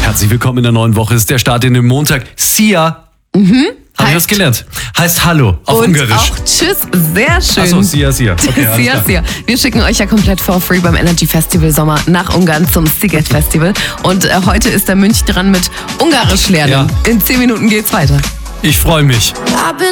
Herzlich willkommen in der neuen Woche. Ist der Start in den Montag. Sia. Habe ich was gelernt. Heißt Hallo auf Und Ungarisch. auch Tschüss, sehr schön. Achso, Sia. Okay, alles Sia, klar. Sia. Wir schicken euch ja komplett for free beim Energy Festival Sommer nach Ungarn zum Sziget Festival. Und heute ist der Mönch dran mit Ungarisch lernen. Ja. In 10 Minuten geht's weiter. Ich freue mich. I've been